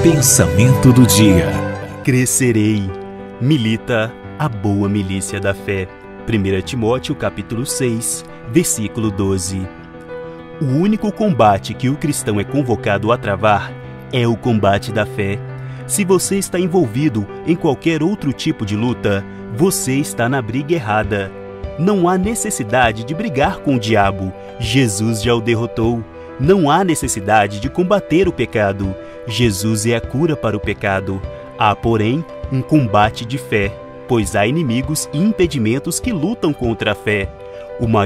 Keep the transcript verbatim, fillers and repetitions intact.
Pensamento do dia. Crescerei. Milita a boa milícia da fé. primeira Timóteo capítulo seis, versículo doze. O único combate que o cristão é convocado a travar é o combate da fé. Se você está envolvido em qualquer outro tipo de luta, você está na briga errada. Não há necessidade de brigar com o diabo. Jesus já o derrotou. Não há necessidade de combater o pecado. Jesus é a cura para o pecado. Há, porém, um combate de fé, pois há inimigos e impedimentos que lutam contra a fé. O